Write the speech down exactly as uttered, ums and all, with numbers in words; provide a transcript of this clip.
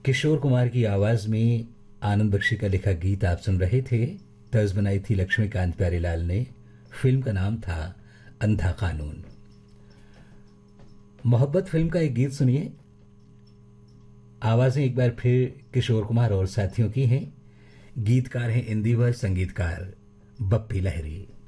किशोर कुमार की आवाज में आनंद बख्शी का लिखा गीत आप सुन रहे थे। तर्ज बनाई थी लक्ष्मीकांत प्यारेलाल ने। फिल्म का नाम था अंधा कानून। मोहब्बत फिल्म का एक गीत सुनिए। आवाजें एक बार फिर किशोर कुमार और साथियों की हैं। गीतकार हैं इंदिवर, संगीतकार बप्पी लहरी।